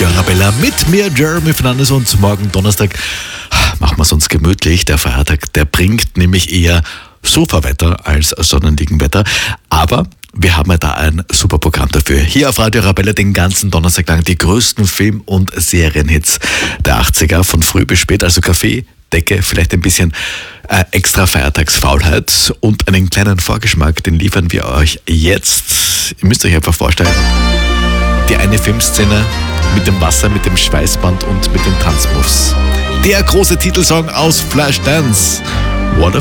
Radio Arabella mit mir, Jeremy Fernandes, und morgen Donnerstag machen wir es uns gemütlich. Der Feiertag, der bringt nämlich eher Sofawetter als Sonnenligenwetter, aber wir haben ja da ein super Programm dafür. Hier auf Radio Arabella den ganzen Donnerstag lang die größten Film- und Serienhits der 80er, von früh bis spät, also Kaffee, Decke, vielleicht ein bisschen extra Feiertagsfaulheit und einen kleinen Vorgeschmack, den liefern wir euch jetzt. Ihr müsst euch einfach vorstellen, die eine Filmszene mit dem Wasser, mit dem Schweißband und mit den Tanzmoves. Der große Titelsong aus Flashdance. What a